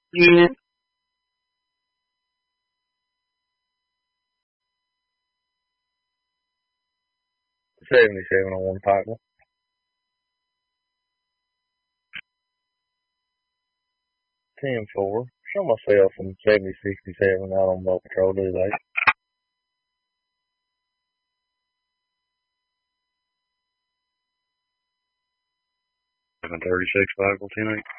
Yeah. 77 on one Pikeville. Ten four. Show myself from 7067 out on boat patrol, do they? 736 Pikeville, 10-8.